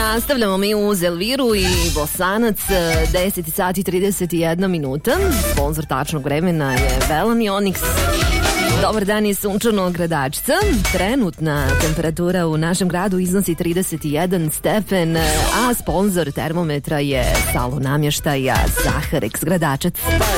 Nastavljamo mi uz Elviru i Bosanac, 10 sati 31 minuta. Sponzor tačnog vremena je Velani Onyx. Dobar dan iz sunčanog Gradačca. Trenutna temperatura u našem gradu iznosi 31 stepen, a sponzor termometra je salon namještaja Zaharex Gradačac.